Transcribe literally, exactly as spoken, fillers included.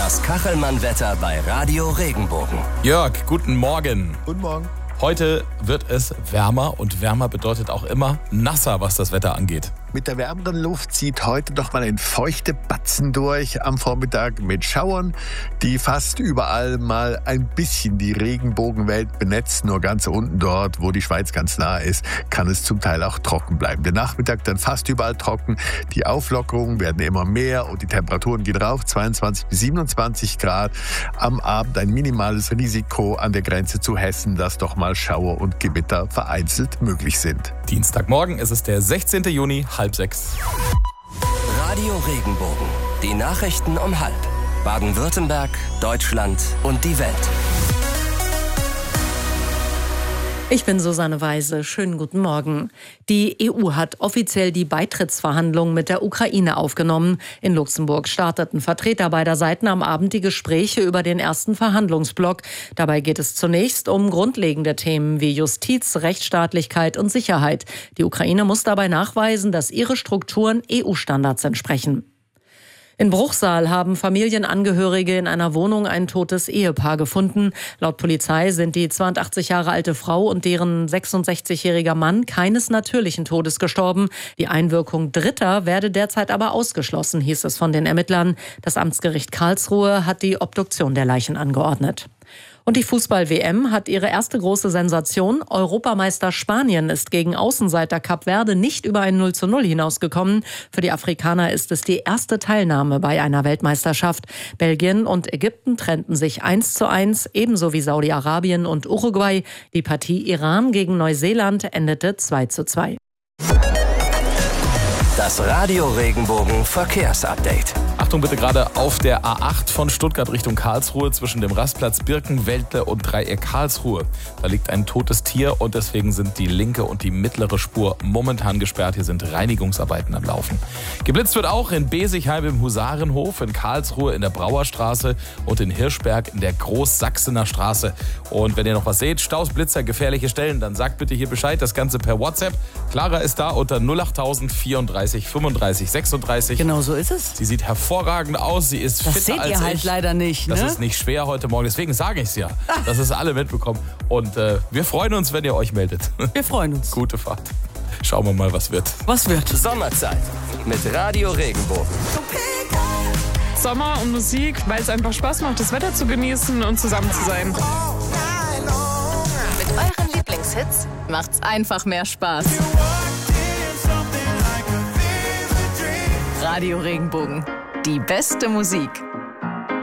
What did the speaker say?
Das Kachelmann-Wetter bei Radio Regenbogen. Jörg, guten Morgen. Guten Morgen. Heute wird es wärmer und wärmer bedeutet auch immer nasser, was das Wetter angeht. Mit der wärmeren Luft zieht heute noch mal ein feuchte Batzen durch am Vormittag mit Schauern, die fast überall mal ein bisschen die Regenbogenwelt benetzen. Nur ganz unten dort, wo die Schweiz ganz nah ist, kann es zum Teil auch trocken bleiben. Der Nachmittag dann fast überall trocken. Die Auflockerungen werden immer mehr und die Temperaturen gehen rauf, zweiundzwanzig bis siebenundzwanzig Grad. Am Abend ein minimales Risiko an der Grenze zu Hessen, dass doch mal Schauer und Gewitter vereinzelt möglich sind. Dienstagmorgen ist es der sechzehnten Juni, halb sechs. Radio Regenbogen. Die Nachrichten um halb. Baden-Württemberg, Deutschland und die Welt. Ich bin Susanne Weise. Schönen guten Morgen. Die E U hat offiziell die Beitrittsverhandlungen mit der Ukraine aufgenommen. In Luxemburg starteten Vertreter beider Seiten am Abend die Gespräche über den ersten Verhandlungsblock. Dabei geht es zunächst um grundlegende Themen wie Justiz, Rechtsstaatlichkeit und Sicherheit. Die Ukraine muss dabei nachweisen, dass ihre Strukturen E U-Standards entsprechen. In Bruchsal haben Familienangehörige in einer Wohnung ein totes Ehepaar gefunden. Laut Polizei sind die zweiundachtzig Jahre alte Frau und deren sechsundsechzigjähriger Mann keines natürlichen Todes gestorben. Die Einwirkung Dritter werde derzeit aber ausgeschlossen, hieß es von den Ermittlern. Das Amtsgericht Karlsruhe hat die Obduktion der Leichen angeordnet. Und die Fußball-W M hat ihre erste große Sensation. Europameister Spanien ist gegen Außenseiter Kap Verde nicht über ein null zu null hinausgekommen. Für die Afrikaner ist es die erste Teilnahme bei einer Weltmeisterschaft. Belgien und Ägypten trennten sich eins zu eins, ebenso wie Saudi-Arabien und Uruguay. Die Partie Iran gegen Neuseeland endete zwei zu zwei. Das Radio Regenbogen Verkehrsupdate. Achtung bitte gerade auf der A acht von Stuttgart Richtung Karlsruhe zwischen dem Rastplatz Birkenwäldle und Dreieck Karlsruhe. Da liegt ein totes Tier und deswegen sind die linke und die mittlere Spur momentan gesperrt. Hier sind Reinigungsarbeiten am Laufen. Geblitzt wird auch in Besigheim im Husarenhof, in Karlsruhe in der Brauerstraße und in Hirschberg in der Großsachsener Straße. Und wenn ihr noch was seht, Staus, Blitzer, gefährliche Stellen, dann sagt bitte hier Bescheid. Das Ganze per WhatsApp. Clara ist da unter null acht null vierunddreißig fünfunddreißig sechsunddreißig. Genau so ist es. Sie sieht hervorragend aus, sie ist Das fitter seht als ihr halt ich. leider nicht, ne? Das ist nicht schwer heute Morgen, deswegen sage ich es ja, dass es alle mitbekommen. Und äh, wir freuen uns, wenn ihr euch meldet. Wir freuen uns. Gute Fahrt. Schauen wir mal, was wird. Was wird? Sommerzeit mit Radio Regenbogen. Sommer und Musik, weil es einfach Spaß macht, das Wetter zu genießen und zusammen zu sein. Mit euren Lieblingshits macht's einfach mehr Spaß. Radio Regenbogen. Die beste Musik.